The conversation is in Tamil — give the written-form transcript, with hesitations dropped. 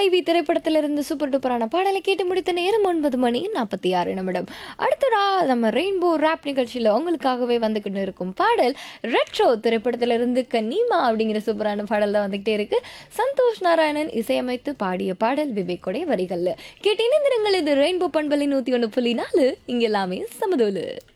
தலைவி திரைப்படத்திலிருந்து சூப்பர் டூப்பரான பாடலை கேட்டு முடித்த நேரம் 9:46. அடுத்ததா நம்ம ரெயின்போ ரேப் நிகழ்ச்சியில் உங்களுக்காகவே வந்துக்கிட்டு இருக்கும் பாடல் ரெட்ரோ திரைப்படத்திலிருந்து கனிமா அப்படிங்கிற சூப்பரான பாடல் தான் வந்துகிட்டே இருக்கு. சந்தோஷ் நாராயணன் இசையமைத்து பாடிய பாடல் விவேக்குடைய வரிகள்ல கேட்டு இணைந்திருங்கள். இது ரெயின்போ பண்பலை 101.4 இங்க எல்லாமே சமதோலு.